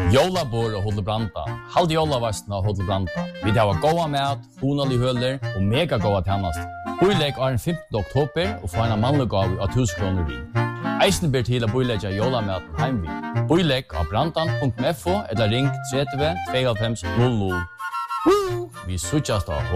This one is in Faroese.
Jólabor og Hotel Branda. Halt jólavastna og Hotel Branda. Vi har goda mat, hunalig høler og mega goda tjänst. Boilegg er den 15. oktober og få en mannlig gave av 1000 kroner vi. Eisen ber til å boilegge jólamaten heim vi. Boilegg av brandan.fo eller ring 30 92 00. Vi suttjast av